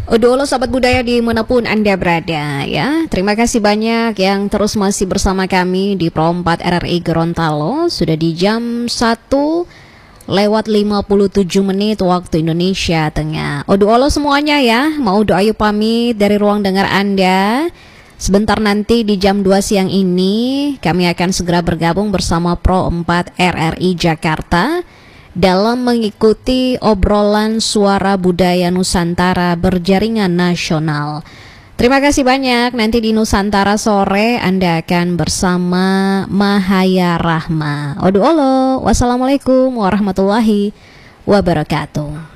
Udah sahabat budaya dimanapun Anda berada ya. Terima kasih banyak yang terus masih bersama kami di Pro 4 RRI Gorontalo. Sudah di jam 1:57 waktu Indonesia Tengah. Odo semuanya ya. Mau doa yuk pamit dari ruang dengar Anda. Sebentar nanti di jam 2 siang ini kami akan segera bergabung bersama Pro 4 RRI Jakarta dalam mengikuti obrolan suara budaya Nusantara berjaringan nasional. Terima kasih banyak. Nanti di Nusantara sore Anda akan bersama Mahaya Rahma. Wassalamualaikum warahmatullahi wabarakatuh.